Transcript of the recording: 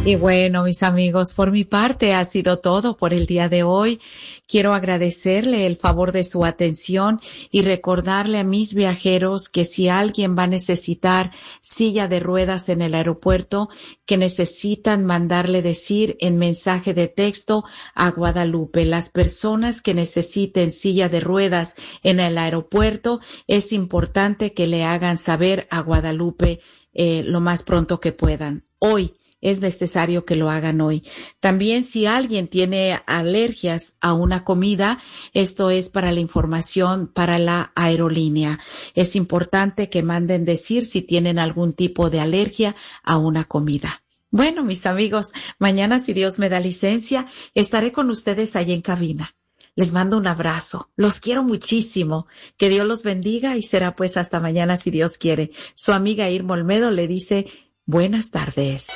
Y bueno, mis amigos, por mi parte ha sido todo por el día de hoy. Quiero agradecerle el favor de su atención y recordarle a mis viajeros que si alguien va a necesitar silla de ruedas en el aeropuerto, que necesitan mandarle decir en mensaje de texto a Guadalupe. Las personas que necesiten silla de ruedas en el aeropuerto, es importante que le hagan saber a Guadalupe lo más pronto que puedan. Hoy es necesario que lo hagan hoy. También si alguien tiene alergias a una comida, esto es para la información para la aerolínea. Es importante que manden decir si tienen algún tipo de alergia a una comida. Bueno, mis amigos, mañana, si Dios me da licencia, estaré con ustedes allá en cabina. Les mando un abrazo. Los quiero muchísimo. Que Dios los bendiga y será pues hasta mañana si Dios quiere. Su amiga Irma Olmedo le dice buenas tardes.